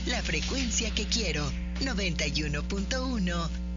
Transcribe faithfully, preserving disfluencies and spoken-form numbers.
la frecuencia que quiero, noventa y uno punto uno